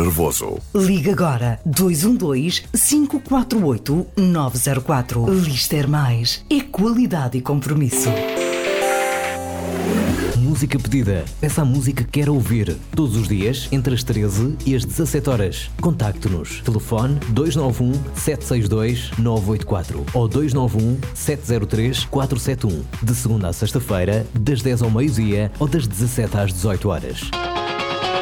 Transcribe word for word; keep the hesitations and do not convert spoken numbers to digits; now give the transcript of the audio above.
nervoso. Ligue agora dois um dois, cinco quatro oito, nove zero quatro. Lister Mais é qualidade e compromisso. Música pedida. Peça a música que quer ouvir. Todos os dias, entre as treze e as dezassete horas. Contacte-nos. Telefone dois nove um, sete seis dois, nove oito quatro ou dois nove um, sete zero três, quatro sete um. De segunda a sexta-feira, das dez ao meio-dia ou das dezassete às dezoito horas.